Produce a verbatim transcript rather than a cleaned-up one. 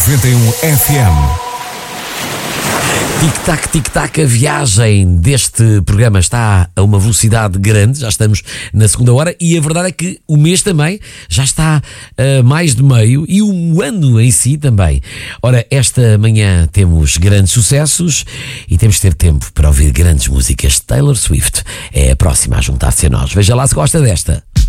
noventa e um F M. Tic-tac, tic-tac, a viagem deste programa está a uma velocidade grande, já estamos na segunda hora e a verdade é que o mês também já está a mais de meio e o ano em si também. Ora, esta manhã temos grandes sucessos e temos de ter tempo para ouvir grandes músicas. Taylor Swift é a próxima a juntar-se a nós. Veja lá se gosta desta.